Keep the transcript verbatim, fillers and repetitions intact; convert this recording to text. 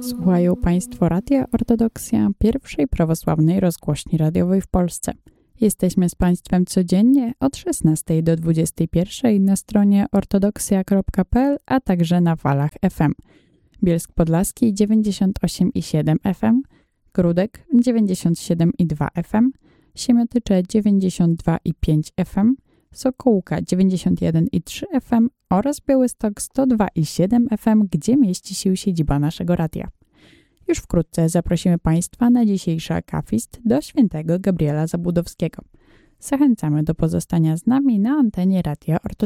Słuchają Państwo Radia Ortodoksja, pierwszej prawosławnej rozgłośni radiowej w Polsce. Jesteśmy z Państwem codziennie od szesnastej do dwudziestej pierwszej na stronie ortodoksja kropka p l, a także na falach F M. Bielsk Podlaski dziewięćdziesiąt osiem i siedem F M, Grudek dziewięćdziesiąt siedem i dwa F M, Siemiatycze dziewięćdziesiąt dwa i pięć F M, Sokołówka dziewięćdziesiąt jeden i trzy F M oraz Białystok sto dwa i siedem F M, gdzie mieści się siedziba naszego radia. Już wkrótce zaprosimy Państwa na dzisiejszy akafist do świętego Gabriela Zabłudowskiego. Zachęcamy do pozostania z nami na antenie Radia Ortodoksja.